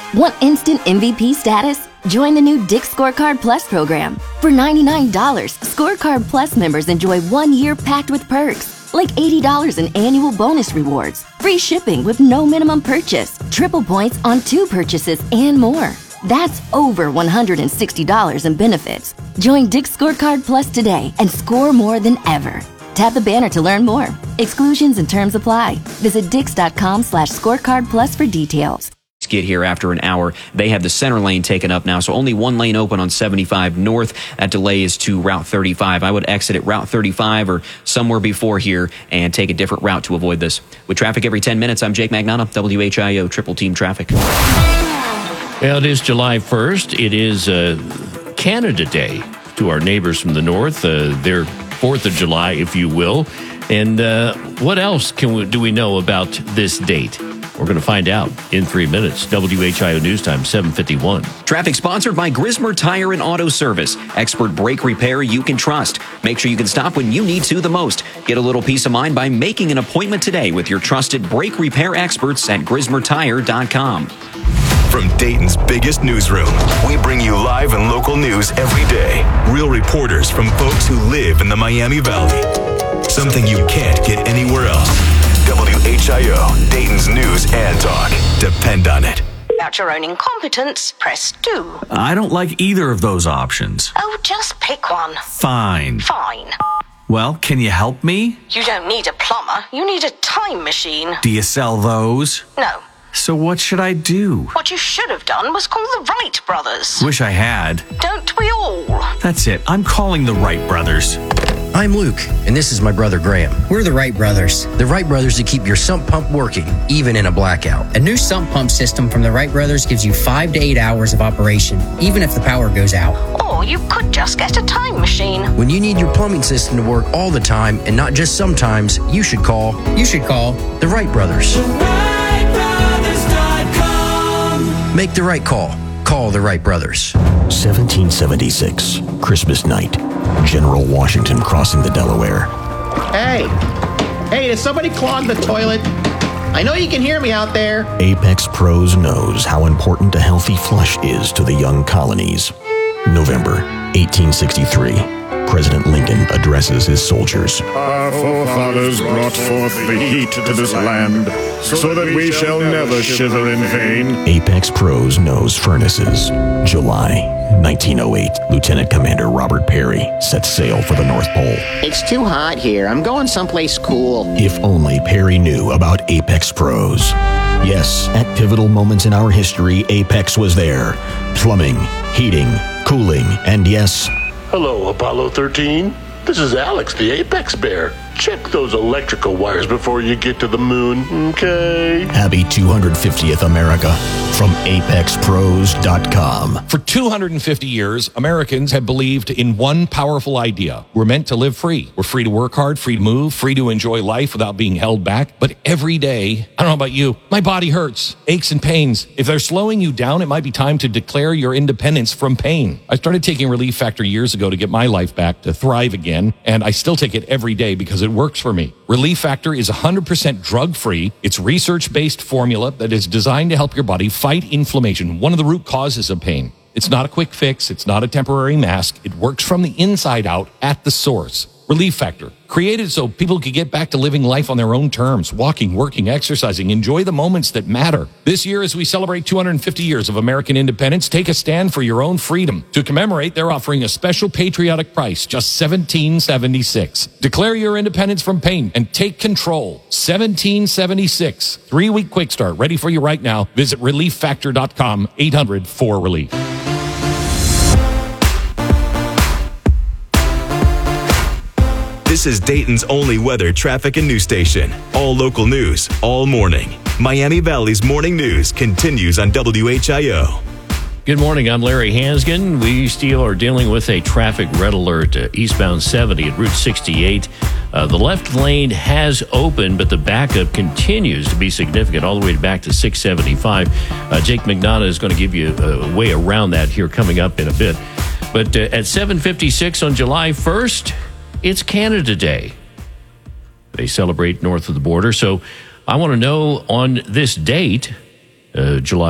Want instant MVP status? Join the new Dick's Scorecard Plus program. For $99, Scorecard Plus members enjoy 1 year packed with perks, like $80 in annual bonus rewards, free shipping with no minimum purchase, triple points on 2 purchases, and more. That's over $160 in benefits. Join Dick's Scorecard Plus today and score more than ever. Tap the banner to learn more. Exclusions and terms apply. Visit dix.com/scorecardplus for details. Get here after an hour. They have the center lane taken up now, so only one lane open on 75 north. That delay is to Route 35. I would exit at Route 35 or somewhere before here and take a different route to avoid this. With traffic every 10 minutes, I'm Jake Magnano, WHIO Triple Team Traffic. Well, it is July 1st. It is Canada Day to our neighbors from the north. Their 4th of July, if you will. And what else do we know about this date? We're going to find out in 3 minutes. WHIO News Time, 7:51. Traffic sponsored by Grismer Tire and Auto Service. Expert brake repair you can trust. Make sure you can stop when you need to the most. Get a little peace of mind by making an appointment today with your trusted brake repair experts at GrismerTire.com. From Dayton's biggest newsroom, we bring you live and local news every day. Real reporters from folks who live in the Miami Valley. Something you can't get anywhere else. WHIO, Dayton's news and talk. Depend on it. About your own incompetence, press 2. I don't like either of those options. Oh, just pick one. Fine. Fine. Well, can you help me? You don't need a plumber. You need a time machine. Do you sell those? No. So what should I do? What you should have done was call the Wright brothers. Wish I had. Don't we all? That's it. I'm calling the Wright brothers. I'm Luke, and this is my brother Graham. We're the Wright brothers. The Wright brothers that keep your sump pump working, even in a blackout. A new sump pump system from the Wright brothers gives you 5 to 8 hours of operation, even if the power goes out. Or you could just get a time machine. When you need your plumbing system to work all the time, and not just sometimes, you should call the Wright brothers. TheWrightBrothers.com. Make the right call. Call the Wright brothers. 1776, Christmas night. General Washington crossing the Delaware. Hey, did somebody clog the toilet? I know you can hear me out there. Apex Pros knows how important a healthy flush is to the young colonies. November 1863. President Lincoln addresses his soldiers. Our forefathers brought forth the heat to this land, so that we shall never shiver in vain. Apex Pros knows furnaces. July 1908, Lieutenant Commander Robert Peary sets sail for the North Pole. It's too hot here. I'm going someplace cool. If only Peary knew about Apex Pros. Yes, at pivotal moments in our history, Apex was there. Plumbing, heating, cooling, and yes... Hello, Apollo 13. This is Alex, the Apex Bear. Check those electrical wires before you get to the moon, okay? Happy 250th America from ApexPros.com. For 250 years, Americans have believed in one powerful idea. We're meant to live free. We're free to work hard, free to move, free to enjoy life without being held back. But every day, I don't know about you, my body hurts, aches and pains. If they're slowing you down, it might be time to declare your independence from pain. I started taking Relief Factor years ago to get my life back, to thrive again, and I still take it every day because it works for me. Relief Factor is 100% drug-free. It's research-based formula that is designed to help your body fight inflammation, one of the root causes of pain. It's not a quick fix. It's not a temporary mask. It works from the inside out at the source. Relief Factor, created so people could get back to living life on their own terms, walking, working, exercising, enjoy the moments that matter. This year, as we celebrate 250 years of American independence, take a stand for your own freedom. To commemorate, they're offering a special patriotic price, just $17.76. Declare your independence from pain and take control. $17.76. 3-week quick start, ready for you right now. Visit ReliefFactor.com, 800-4RELIEF. This is Dayton's only weather, traffic, and news station. All local news, all morning. Miami Valley's morning news continues on WHIO. Good morning, I'm Larry Hansgen. We still are dealing with a traffic red alert eastbound 70 at Route 68. The left lane has opened, but the backup continues to be significant all the way back to 675. Jake Magnano is going to give you a way around that here coming up in a bit. But at 7:56 on July 1st, it's Canada Day. They celebrate north of the border. So I want to know on this date, July